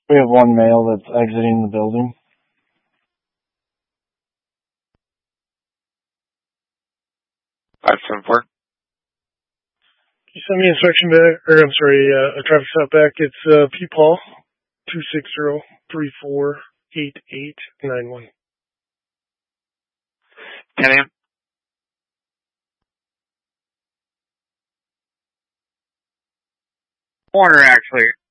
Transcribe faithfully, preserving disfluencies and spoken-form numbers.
We have one male that's exiting the building. five seven four. You send me inspection back, or I'm sorry, uh, a traffic stop back. It's uh, P. Paul, two six zero, three four eight eight nine one. ten a.m. Corner, actually.